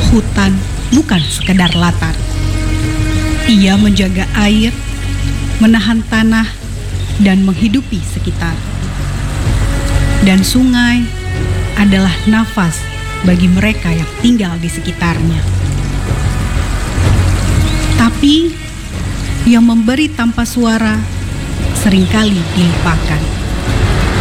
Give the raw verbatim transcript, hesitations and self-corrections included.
Hutan bukan sekedar latar. Ia menjaga air, menahan tanah, dan menghidupi sekitar. Dan sungai adalah nafas bagi mereka yang tinggal di sekitarnya. Tapi yang memberi tanpa suara seringkali dilupakan.